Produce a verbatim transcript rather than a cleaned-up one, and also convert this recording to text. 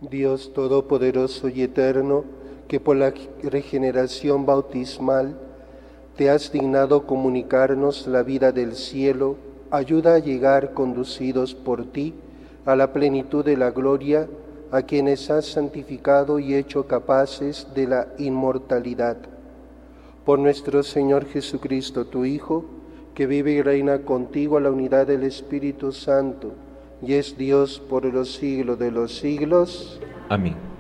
Dios Todopoderoso y Eterno, que por la regeneración bautismal te has dignado comunicarnos la vida del cielo, ayuda a llegar conducidos por ti a la plenitud de la gloria, a quienes has santificado y hecho capaces de la inmortalidad. Por nuestro Señor Jesucristo, tu Hijo, que vive y reina contigo a la unidad del Espíritu Santo, y es Dios por los siglos de los siglos. Amén.